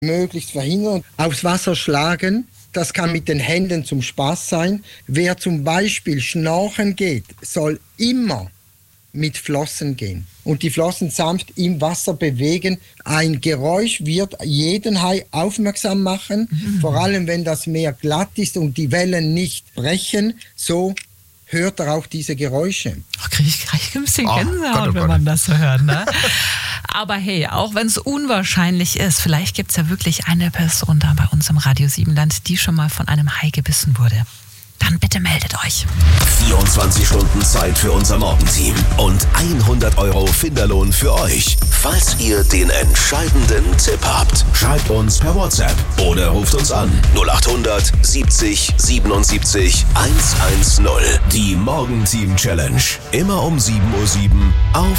möglichst verhindern. Aufs Wasser schlagen, das kann mit den Händen zum Spaß sein. Wer zum Beispiel schnorcheln geht, soll immer mit Flossen gehen und die Flossen sanft im Wasser bewegen. Ein Geräusch wird jeden Hai aufmerksam machen, vor allem wenn das Meer glatt ist und die Wellen nicht brechen, so hört er auch diese Geräusche. Kriege ich ein bisschen Gänsehaut, wenn man das so hört, ne? Aber hey, auch wenn es unwahrscheinlich ist, vielleicht gibt es ja wirklich eine Person da bei uns im Radio Siebenland, die schon mal von einem Hai gebissen wurde. Dann bitte meldet euch. 24 Stunden Zeit für unser Morgenteam und 100 € Finderlohn für euch. Falls ihr den entscheidenden Tipp habt, schreibt uns per WhatsApp oder ruft uns an 0800 70 77 110. Die Morgenteam Challenge. Immer um 7:07 Uhr auf